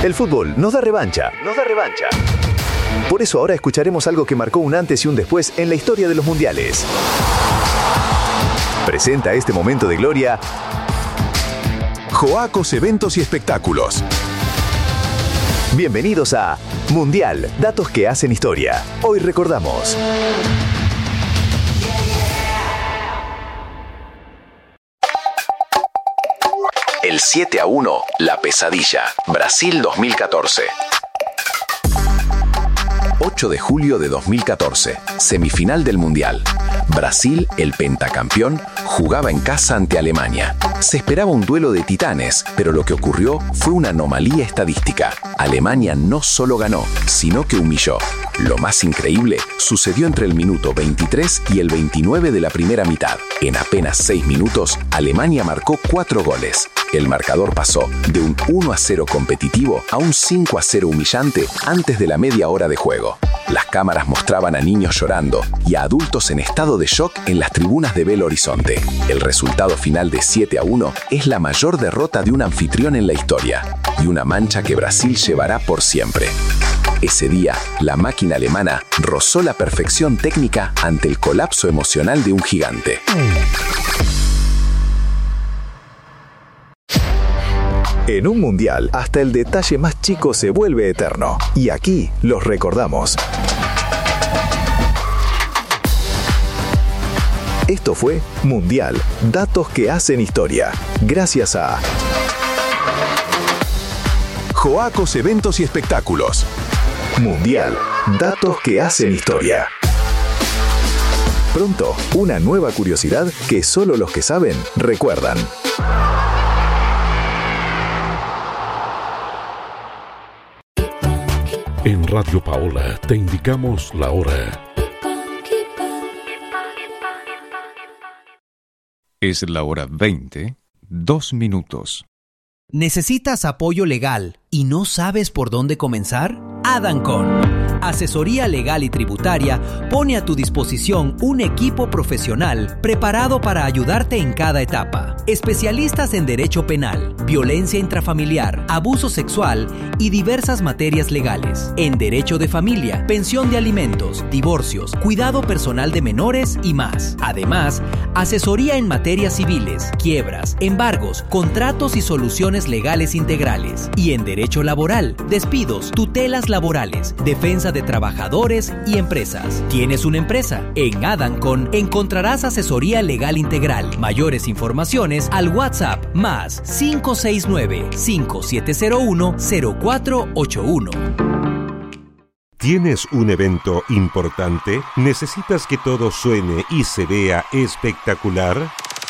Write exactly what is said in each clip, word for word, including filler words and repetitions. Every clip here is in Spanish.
El fútbol nos da revancha, nos da revancha. Por eso ahora escucharemos algo que marcó un antes y un después en la historia de los mundiales. Presenta este momento de gloria Joacos Eventos y Espectáculos. Bienvenidos a Mundial, datos que hacen historia. Hoy recordamos. El siete a uno, la pesadilla. Brasil dos mil catorce. ocho de julio de dos mil catorce, semifinal del Mundial. Brasil, el pentacampeón, jugaba en casa ante Alemania. Se esperaba un duelo de titanes, pero lo que ocurrió fue una anomalía estadística. Alemania no solo ganó, sino que humilló. Lo más increíble sucedió entre el minuto veintitrés y el veintinueve de la primera mitad. En apenas seis minutos, Alemania marcó cuatro goles. El marcador pasó de un uno a cero competitivo a un cinco a cero humillante antes de la media hora de juego. Las cámaras mostraban a niños llorando y a adultos en estado de shock en las tribunas de Belo Horizonte. El resultado final de siete a uno es la mayor derrota de un anfitrión en la historia y una mancha que Brasil llevará por siempre. Ese día, la máquina alemana rozó la perfección técnica ante el colapso emocional de un gigante. En un mundial, hasta el detalle más chico se vuelve eterno. Y aquí los recordamos. Esto fue Mundial, datos que hacen historia. Gracias a Joacos Eventos y Espectáculos. Mundial, datos que hacen historia. Pronto, una nueva curiosidad que solo los que saben recuerdan. En Radio Paola te indicamos la hora. Es la hora veinte, dos minutos. ¿Necesitas apoyo legal y no sabes por dónde comenzar? Adancon, asesoría legal y tributaria, pone a tu disposición un equipo profesional preparado para ayudarte en cada etapa. Especialistas en derecho penal, violencia intrafamiliar, abuso sexual y diversas materias legales. En derecho de familia, pensión de alimentos, divorcios, cuidado personal de menores y más. Además, asesoría en materias civiles, quiebras, embargos, contratos y soluciones legales integrales. Y en derecho laboral, despidos, tutelas laborales, defensa de trabajadores y empresas. ¿Tienes una empresa? En Adancon encontrarás asesoría legal integral. Mayores informaciones al WhatsApp más cinco seis nueve, cinco siete cero uno, cero cuatro ocho uno. ¿Tienes un evento importante? ¿Necesitas que todo suene y se vea espectacular?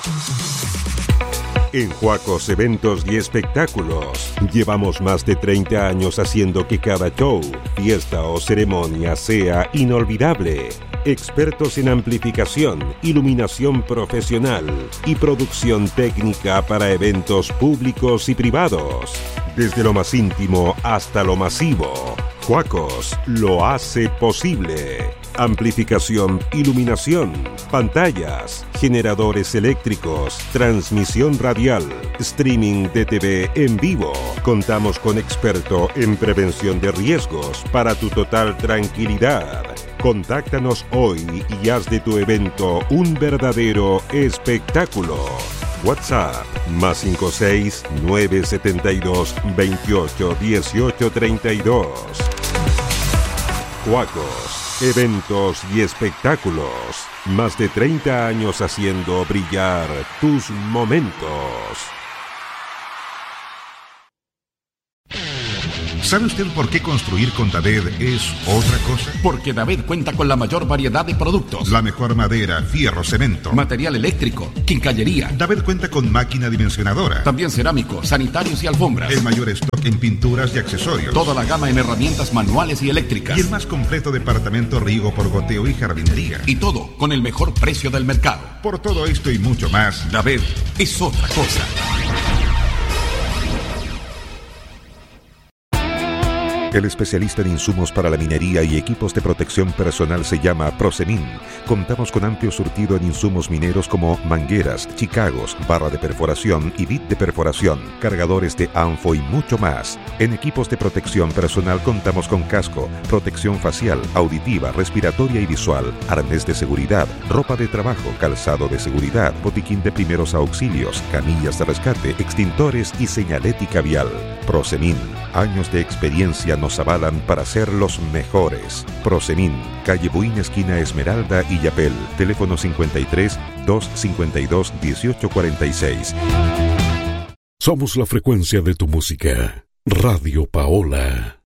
En Joacos Eventos y Espectáculos llevamos más de treinta años haciendo que cada show, fiesta o ceremonia sea inolvidable. Expertos en amplificación, iluminación profesional y producción técnica para eventos públicos y privados. Desde lo más íntimo hasta lo masivo, Joacos lo hace posible. Amplificación, iluminación, pantallas, generadores eléctricos, transmisión radial, streaming de T V en vivo. Contamos con experto en prevención de riesgos para tu total tranquilidad. Contáctanos hoy y haz de tu evento un verdadero espectáculo. WhatsApp más cinco seis nueve siete dos veintiocho dieciocho treinta y dos. Joacos, eventos y espectáculos. Más de treinta años haciendo brillar tus momentos. ¿Sabe usted por qué construir con David es otra cosa? Porque David cuenta con la mayor variedad de productos. La mejor madera, fierro, cemento, material eléctrico, quincallería. David cuenta con máquina dimensionadora. También cerámicos, sanitarios y alfombras. El mayor stock en pinturas y accesorios. Toda la gama en herramientas manuales y eléctricas. Y el más completo departamento riego por goteo y jardinería. Y todo con el mejor precio del mercado. Por todo esto y mucho más, David es otra cosa. El especialista en insumos para la minería y equipos de protección personal se llama Prosemin. Contamos con amplio surtido en insumos mineros como mangueras, chicagos, barra de perforación y bit de perforación, cargadores de ANFO y mucho más. En equipos de protección personal contamos con casco, protección facial, auditiva, respiratoria y visual, arnés de seguridad, ropa de trabajo, calzado de seguridad, botiquín de primeros auxilios, camillas de rescate, extintores y señalética vial. Prosemin. Años de experiencia nos avalan para ser los mejores. Prosemin. Calle Buin, esquina Esmeralda y Yapel. Teléfono cincuenta y tres, doscientos cincuenta y dos, dieciocho cuarenta y seis. Somos la frecuencia de tu música. Radio Paola.